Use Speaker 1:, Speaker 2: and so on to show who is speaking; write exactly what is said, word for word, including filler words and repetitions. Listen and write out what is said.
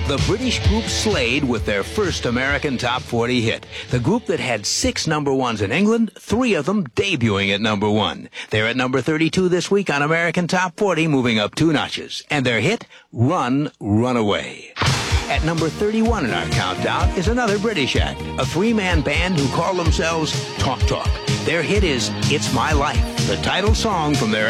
Speaker 1: The British group Slade with their first American Top forty hit. The group that had six number ones in England, three of them debuting at number one. They're at number thirty-two this week on American Top forty, moving up two notches. And their hit, Run, Run Away. At number thirty-one in our countdown is another British act, a three-man band who call themselves Talk Talk. Their hit is It's My Life, the title song from their